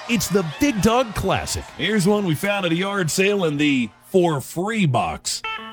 It's the Big Dog Classic. Here's one we found at a yard sale in the for free box.